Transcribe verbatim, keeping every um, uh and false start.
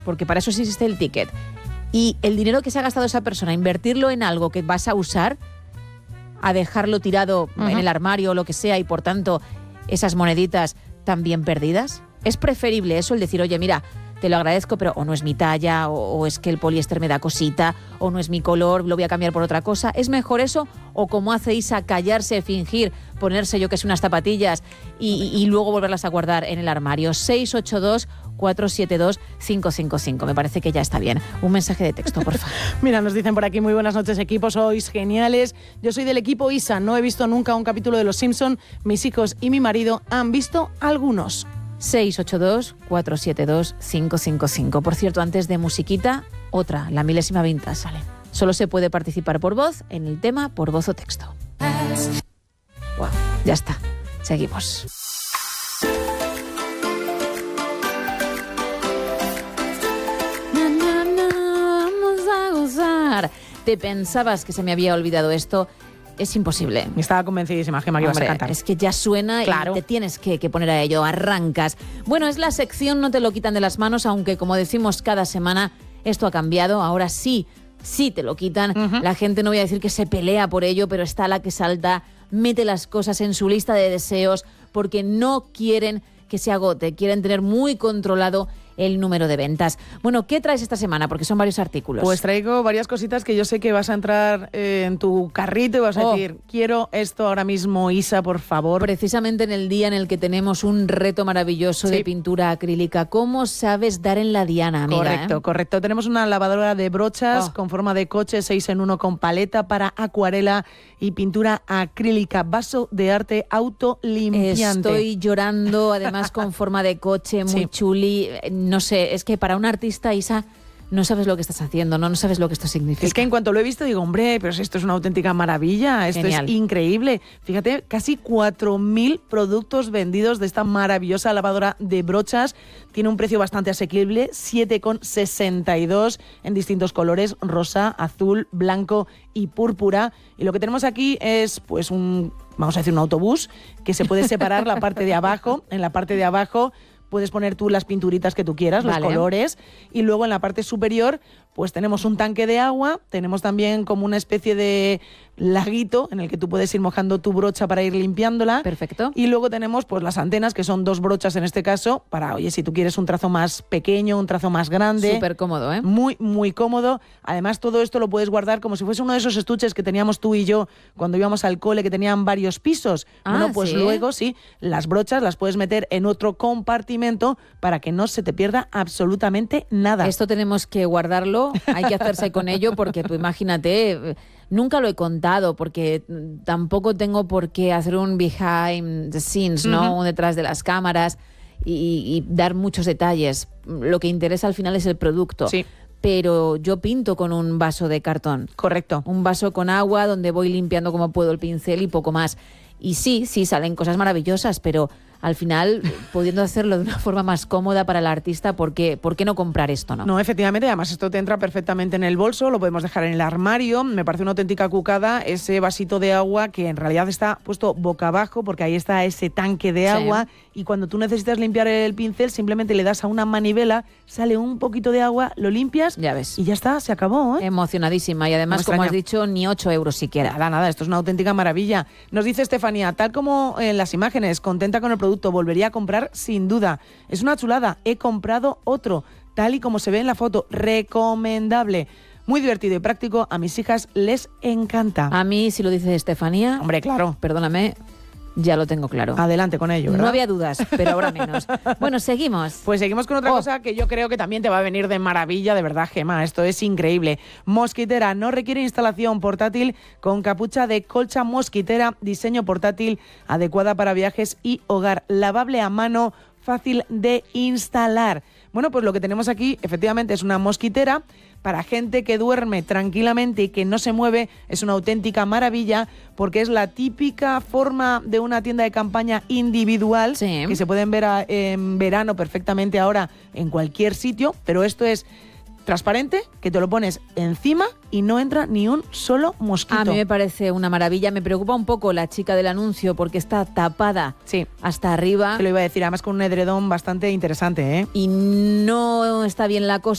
porque para eso sí existe el ticket, y el dinero que se ha gastado esa persona, invertirlo en algo que vas a usar, a dejarlo tirado uh-huh. en el armario o lo que sea, y por tanto esas moneditas también perdidas, es preferible eso, el decir, oye, mira, te lo agradezco, pero o no es mi talla, o, o es que el poliéster me da cosita, o no es mi color, lo voy a cambiar por otra cosa. ¿Es mejor eso? O como hace Isa, callarse, fingir, ponerse yo que sé unas zapatillas y, y, y luego volverlas a guardar en el armario. seis ocho dos, cuatro siete dos, cinco cinco cinco. Me parece que ya está bien. Un mensaje de texto, por favor. Mira, nos dicen por aquí, muy buenas noches, equipo, sois geniales. Yo soy del equipo Isa, no he visto nunca un capítulo de Los Simpson. Mis hijos y mi marido han visto algunos. seis ocho dos, cuatro siete dos, cinco cinco cinco. Por cierto, antes de musiquita, otra, la milésima vintage. Vale. Solo se puede participar por voz en el tema, por voz o texto. Wow, ya está. Seguimos. Na, na, na, vamos a gozar. ¿Te pensabas que se me había olvidado esto? Es imposible. Estaba convencidísima, Gemma, que ibas a cantar. Es que ya suena claro. y te tienes que, que poner a ello, arrancas. Bueno, es la sección No te lo quitan de las manos, aunque como decimos cada semana, esto ha cambiado. Ahora sí, sí te lo quitan. Uh-huh. La gente, no voy a decir que se pelea por ello, pero está la que salta, mete las cosas en su lista de deseos porque no quieren que se agote, quieren tener muy controlado el número de ventas. Bueno, ¿qué traes esta semana? Porque son varios artículos. Pues traigo varias cositas que yo sé que vas a entrar eh, en tu carrito y vas a oh. decir, quiero esto ahora mismo, Isa, por favor. Precisamente en el día en el que tenemos un reto maravilloso sí. de pintura acrílica. ¿Cómo sabes dar en la diana, amiga? Correcto, eh? correcto. Tenemos una lavadora de brochas oh. con forma de coche, seis en uno con paleta para acuarela y pintura acrílica. Vaso de arte autolimpiante. Estoy llorando, además con forma de coche, muy sí. chuli. No sé, es que para un artista, Isa, no sabes lo que estás haciendo, no, no sabes lo que esto significa. Es que en cuanto lo he visto digo, hombre, pero esto es una auténtica maravilla, esto Genial. Es increíble. Fíjate, casi cuatro mil productos vendidos de esta maravillosa lavadora de brochas. Tiene un precio bastante asequible, siete con sesenta y dos en distintos colores, rosa, azul, blanco y púrpura. Y lo que tenemos aquí es pues un, vamos a decir, un autobús que se puede separar la parte de abajo, en la parte de abajo puedes poner tú las pinturitas que tú quieras, vale. los colores, y luego en la parte superior pues tenemos un tanque de agua, tenemos también como una especie de laguito en el que tú puedes ir mojando tu brocha para ir limpiándola. Perfecto. Y luego tenemos pues las antenas, que son dos brochas en este caso, para, oye, si tú quieres un trazo más pequeño, un trazo más grande. Súper cómodo, ¿eh? Muy, muy cómodo. Además, todo esto lo puedes guardar como si fuese uno de esos estuches que teníamos tú y yo cuando íbamos al cole, que tenían varios pisos. Ah, bueno, pues ¿sí? luego, sí, las brochas las puedes meter en otro compartimento para que no se te pierda absolutamente nada. Esto tenemos que guardarlo, hay que hacerse con ello, porque tú imagínate, nunca lo he contado, porque tampoco tengo por qué hacer un behind the scenes, ¿no? Uh-huh. Un detrás de las cámaras y, y dar muchos detalles. Lo que interesa al final es el producto. Sí. Pero yo pinto con un vaso de cartón. Correcto. Un vaso con agua donde voy limpiando como puedo el pincel y poco más. Y sí, sí, salen cosas maravillosas, pero al final, pudiendo hacerlo de una forma más cómoda para el artista, ¿por qué, ¿por qué no comprar esto, no? No, efectivamente, además esto te entra perfectamente en el bolso, lo podemos dejar en el armario. Me parece una auténtica cucada ese vasito de agua que en realidad está puesto boca abajo, porque ahí está ese tanque de agua, sí. y cuando tú necesitas limpiar el pincel, simplemente le das a una manivela, sale un poquito de agua, lo limpias, ya ves. Y ya está, se acabó, ¿eh? Emocionadísima, y además, como has dicho, ni ocho euros siquiera. Nada, nada, esto es una auténtica maravilla. Nos dice Estefanía, tal como en las imágenes, contenta con el producto, volvería a comprar sin duda. Es una chulada, he comprado otro, tal y como se ve en la foto, recomendable. Muy divertido y práctico, a mis hijas les encanta. A mí, si lo dice Estefanía, hombre, claro, perdóname, ya lo tengo claro. Adelante con ello, ¿verdad? No había dudas, pero ahora menos. Bueno, seguimos. Pues seguimos con otra oh. cosa que yo creo que también te va a venir de maravilla, de verdad, Gemma. Esto es increíble. Mosquitera, no requiere instalación, portátil con capucha de colcha mosquitera, diseño portátil, adecuada para viajes y hogar, lavable a mano, fácil de instalar. Bueno, pues lo que tenemos aquí efectivamente es una mosquitera para gente que duerme tranquilamente y que no se mueve. Es una auténtica maravilla porque es la típica forma de una tienda de campaña individual, sí. que se pueden ver a, en verano perfectamente ahora en cualquier sitio, pero esto es transparente, que te lo pones encima y no entra ni un solo mosquito. A mí me parece una maravilla. Me preocupa un poco la chica del anuncio porque está tapada sí. hasta arriba. Te lo iba a decir, además con un edredón bastante interesante, ¿eh? Y no está bien la cosa.